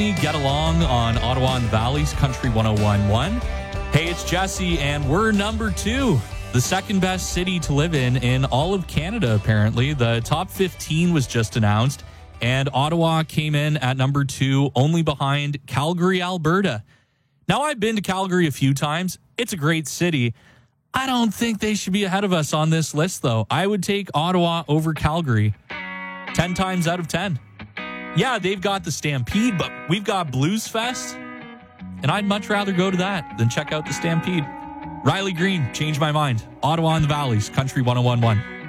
Get along on Ottawa and the Valley's Country 101.1. Hey, it's Jesse, and we're number 2, the second best city to live in all of Canada, apparently. The top 15 was just announced, and Ottawa came in at number 2, only behind Calgary, Alberta. Now, I've been to Calgary a few times. It's a great city. I don't think they should be ahead of us on this list, though. I would take Ottawa over Calgary 10 times out of 10. Yeah, they've got the Stampede, but we've got Blues Fest, and I'd much rather go to that than check out the Stampede. Riley Green, Change My Mind. Ottawa and the Valley's Country 101.1.